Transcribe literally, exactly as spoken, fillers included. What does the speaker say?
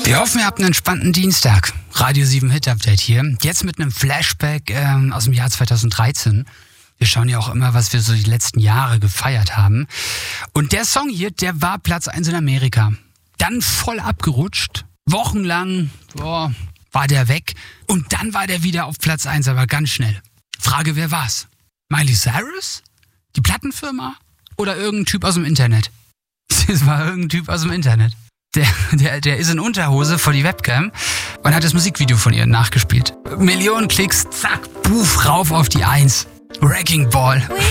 Wir hoffen, ihr habt einen entspannten Dienstag. Radio sieben Hit Update hier. Jetzt mit einem Flashback ähm, aus dem Jahr zweitausenddreizehn. Wir schauen ja auch immer, was wir so die letzten Jahre gefeiert haben. Und der Song hier, der war Platz eins in Amerika. Dann voll abgerutscht. Wochenlang boah, war der weg. Und dann war der wieder auf Platz eins, aber ganz schnell. Frage, wer war's? Miley Cyrus? Die Plattenfirma? Oder irgendein Typ aus dem Internet? Es war irgendein Typ aus dem Internet. Der, der, der ist in Unterhose vor die Webcam und hat das Musikvideo von ihr nachgespielt. Millionen Klicks, zack, buff, rauf auf die Eins. Wrecking Ball.